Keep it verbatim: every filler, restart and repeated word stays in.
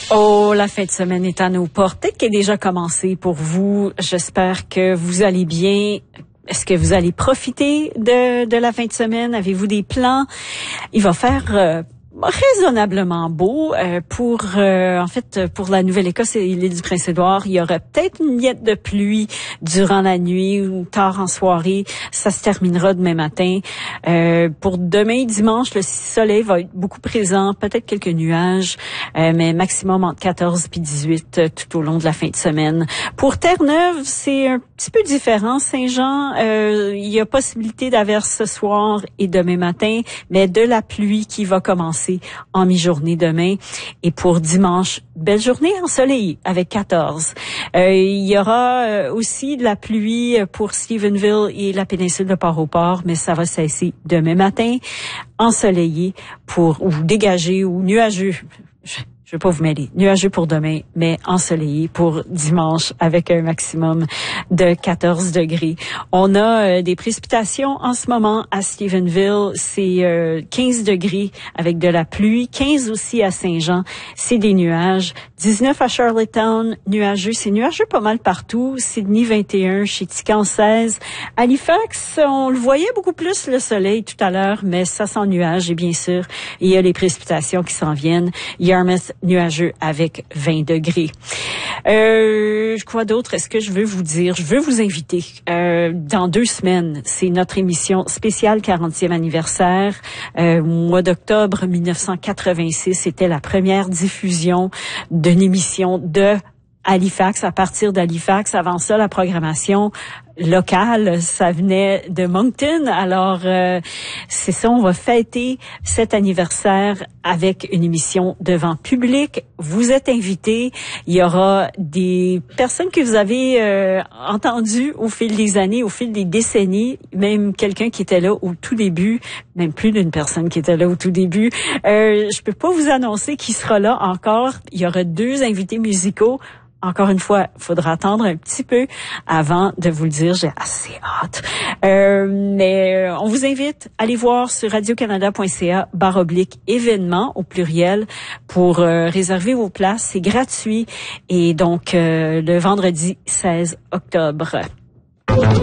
Oh, la fin de semaine est à nos portes. Peut-être qu'elle est déjà commencée pour vous. J'espère que vous allez bien. Est-ce que vous allez profiter de, de la fin de semaine? Avez-vous des plans? Il va faire euh, raisonnablement beau euh, pour euh, en fait pour la Nouvelle-Écosse et l'île du Prince-Édouard. Il y aura peut-être une miette de pluie durant la nuit ou tard en soirée. Ça se terminera demain matin. Euh, pour demain dimanche, le soleil va être beaucoup présent, peut-être quelques nuages, euh, mais maximum entre quatorze puis dix-huit euh, tout au long de la fin de semaine. Pour Terre-Neuve, c'est un petit peu différent. Saint-Jean, euh, il y a possibilité d'averse ce soir et demain matin, mais de la pluie qui va commencer en mi-journée demain. Et pour dimanche, belle journée ensoleillée avec quatorze. Euh, il y aura euh, aussi de la pluie pour Stephenville et la péninsule de Port-au-Port, mais ça va cesser demain matin. Ensoleillé pour ou dégagé ou nuageux. Je Je vais pas vous mêler. Nuageux pour demain, mais ensoleillé pour dimanche avec un maximum de quatorze degrés. On a euh, des précipitations en ce moment à Stephenville. C'est euh, quinze degrés avec de la pluie. quinze aussi à Saint-Jean. C'est des nuages. dix-neuf à Charlottetown, nuageux. C'est nuageux pas mal partout. Sydney vingt et un, chez Tican seize. Halifax, on le voyait beaucoup plus le soleil tout à l'heure, mais ça sent nuage et bien sûr, il y a les précipitations qui s'en viennent. Yarmouth, nuageux avec vingt degrés. Euh, quoi d'autre est-ce que je veux vous dire? Je veux vous inviter. Euh, dans deux semaines, c'est notre émission spéciale quarantième anniversaire. Euh, mois d'octobre mille neuf cent quatre-vingt-six, c'était la première diffusion d'une émission de Halifax, à partir d'Halifax. Avant ça, la programmation locale, ça venait de Moncton. Alors, euh, c'est ça, on va fêter cet anniversaire avec une émission devant public. Vous êtes invités. Il y aura des personnes que vous avez euh, entendues au fil des années, au fil des décennies, même quelqu'un qui était là au tout début, même plus d'une personne qui était là au tout début. Euh, je peux pas vous annoncer qui sera là encore. Il y aura deux invités musicaux. Encore une fois, il faudra attendre un petit peu avant de vous le dire. J'ai assez hâte. Euh, mais on vous invite à aller voir sur radiocanada point c a barre oblique événements au pluriel pour euh, réserver vos places. C'est gratuit. Et donc, euh, le vendredi seize octobre.